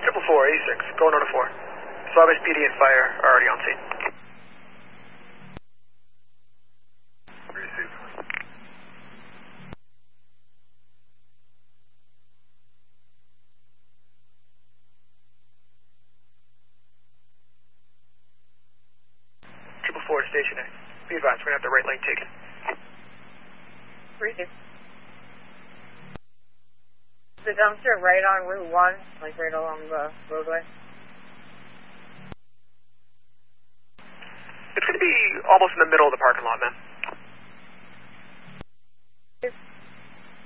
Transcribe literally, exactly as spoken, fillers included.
Triple four, eighty-six, going on to four. Swab S P D and fire are already on scene. Receive. Triple four to station A. Be advised, we're going to have the right lane taken. Receive. The dumpster right on Route one, like right along the roadway. It's going to be almost in the middle of the parking lot, man.